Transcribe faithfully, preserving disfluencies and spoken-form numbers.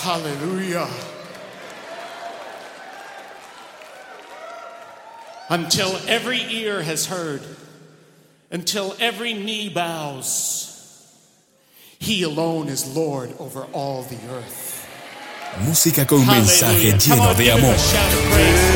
Hallelujah. Until every ear has heard, until every knee bows, He alone is Lord over all the earth. Música con mensaje lleno de amor.